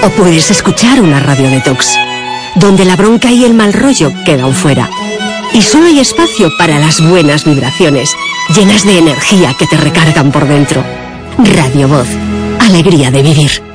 O puedes escuchar una radio detox, donde la bronca y el mal rollo quedan fuera. Y solo hay espacio para las buenas vibraciones, llenas de energía que te recargan por dentro. Radio Voz, alegría de vivir.